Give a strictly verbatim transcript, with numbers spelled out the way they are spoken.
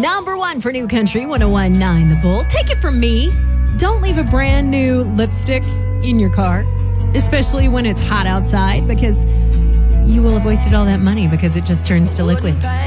Number one for New Country one oh one point nine The Bull. Take it from me. Don't leave a brand new lipstick in your car, especially when it's hot outside, because you will have wasted all that money because it just turns to liquid.